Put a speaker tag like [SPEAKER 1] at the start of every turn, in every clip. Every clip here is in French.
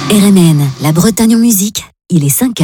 [SPEAKER 1] RMN, la Bretagne en musique, il est 5h.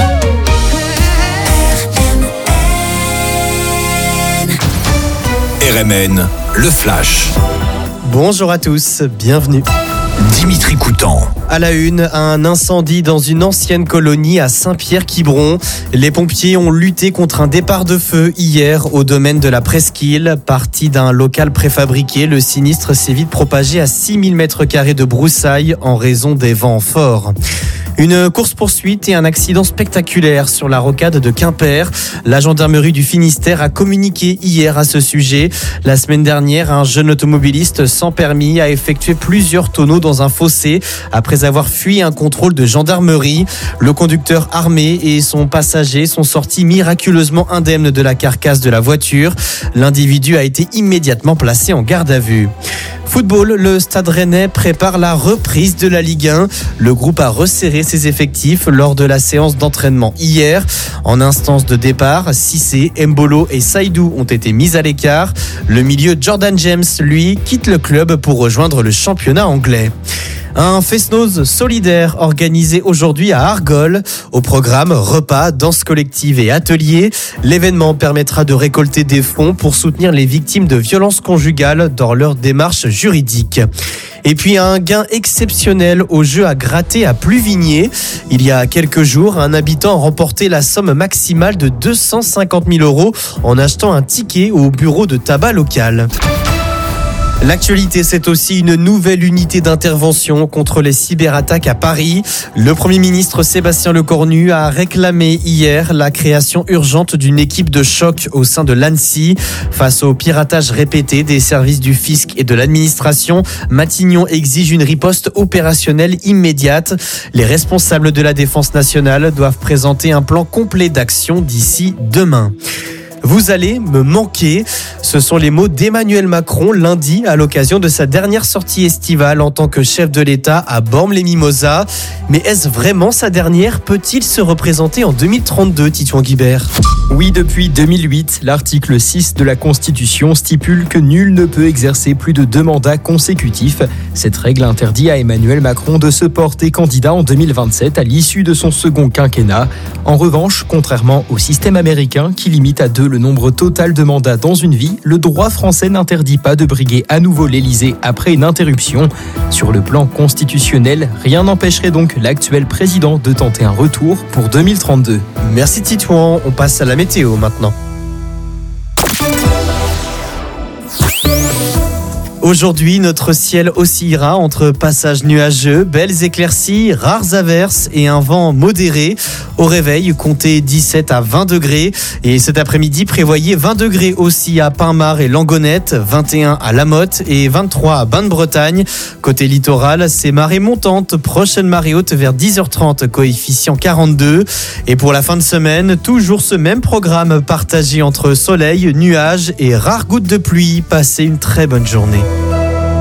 [SPEAKER 2] RMN, le Flash.
[SPEAKER 3] Bonjour à tous, bienvenue.
[SPEAKER 2] Dimitri Coutan.
[SPEAKER 3] À la une, un incendie dans une ancienne colonie à Saint-Pierre-Quiberon. Les pompiers ont lutté contre un départ de feu hier au domaine de la Presqu'île. Parti d'un local préfabriqué, le sinistre s'est vite propagé à 6000 m² de broussailles en raison des vents forts. Une course-poursuite et un accident spectaculaire sur la rocade de Quimper. La gendarmerie du Finistère a communiqué hier à ce sujet. La semaine dernière, un jeune automobiliste sans permis a effectué plusieurs tonneaux dans un fossé après avoir fui un contrôle de gendarmerie. Le conducteur armé et son passager sont sortis miraculeusement indemnes de la carcasse de la voiture. L'individu a été immédiatement placé en garde à vue. Football, le Stade Rennais prépare la reprise de la Ligue 1. Le groupe a resserré ses effectifs lors de la séance d'entraînement hier. En instance de départ, Cissé, Mbolo et Saïdou ont été mis à l'écart. Le milieu Jordan James, lui, quitte le club pour rejoindre le championnat anglais. Un fest-noz solidaire organisé aujourd'hui à Argol. Au programme, repas, danse collective et ateliers. L'événement permettra de récolter des fonds pour soutenir les victimes de violences conjugales dans leur démarche juridique. Et puis un gain exceptionnel au jeu à gratter à Pluvigné. Il y a quelques jours, un habitant a remporté la somme maximale de 250 000 € en achetant un ticket au bureau de tabac local. L'actualité, c'est aussi une nouvelle unité d'intervention contre les cyberattaques à Paris. Le Premier ministre Sébastien Lecornu a réclamé hier la création urgente d'une équipe de choc au sein de l'Anssi. Face au piratage répété des services du fisc et de l'administration, Matignon exige une riposte opérationnelle immédiate. Les responsables de la défense nationale doivent présenter un plan complet d'action d'ici demain. Vous allez me manquer. Ce sont les mots d'Emmanuel Macron lundi à l'occasion de sa dernière sortie estivale en tant que chef de l'État à Bormes-les-Mimosas. Mais est-ce vraiment sa dernière ? Peut-il se représenter en 2032, Titouan Guibert ?
[SPEAKER 4] Oui, depuis 2008, l'article 6 de la Constitution stipule que nul ne peut exercer plus de 2 mandats consécutifs. Cette règle interdit à Emmanuel Macron de se porter candidat en 2027 à l'issue de son second quinquennat. En revanche, contrairement au système américain qui limite à 2 le nombre total de mandats dans une vie, le droit français n'interdit pas de briguer à nouveau l'Élysée après une interruption. Sur le plan constitutionnel, rien n'empêcherait donc l'actuel président de tenter un retour pour 2032.
[SPEAKER 3] Merci Titouan, on passe à la météo maintenant. Aujourd'hui, notre ciel oscillera entre passages nuageux, belles éclaircies, rares averses et un vent modéré. Au réveil, comptez 17 à 20 degrés. Et cet après-midi, prévoyez 20 degrés aussi à Pinmar et Langonette, 21 à La Motte et 23 à Bain-de-Bretagne. Côté littoral, c'est marée montante, prochaine marée haute vers 10h30, coefficient 42. Et pour la fin de semaine, toujours ce même programme partagé entre soleil, nuages et rares gouttes de pluie. Passez une très bonne journée.